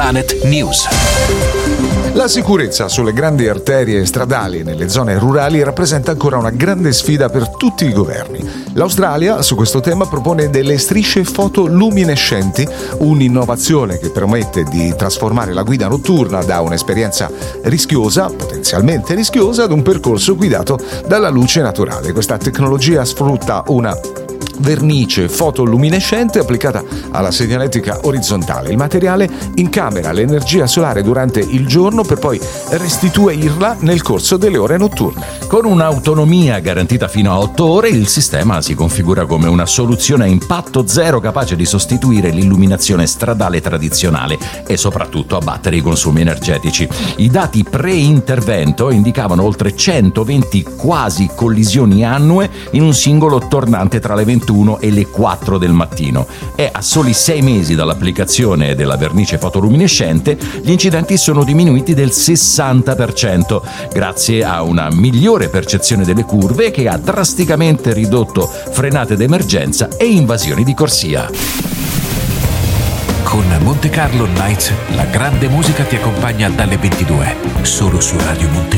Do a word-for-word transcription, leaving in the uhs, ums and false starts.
Planet News. La sicurezza sulle grandi arterie stradali e nelle zone rurali rappresenta ancora una grande sfida per tutti i governi. L'Australia su questo tema propone delle strisce fotoluminescenti, un'innovazione che permette di trasformare la guida notturna da un'esperienza rischiosa, potenzialmente rischiosa, ad un percorso guidato dalla luce naturale. Questa tecnologia sfrutta una vernice fotoluminescente applicata alla segnaletica orizzontale. Il materiale incamera l'energia solare durante il giorno per poi restituirla nel corso delle ore notturne. Con un'autonomia garantita fino a otto ore, il sistema si configura come una soluzione a impatto zero capace di sostituire l'illuminazione stradale tradizionale e soprattutto abbattere i consumi energetici. I dati pre-intervento indicavano oltre centoventi quasi collisioni annue in un singolo tornante tra le ventuno e le quattro del mattino, e a soli sei mesi dall'applicazione della vernice fotoluminescente gli incidenti sono diminuiti del sessanta per cento grazie a una migliore percezione delle curve che ha drasticamente ridotto frenate d'emergenza e invasioni di corsia. Con Monte Carlo Nights la grande musica ti accompagna dalle ventidue solo su Radio Monte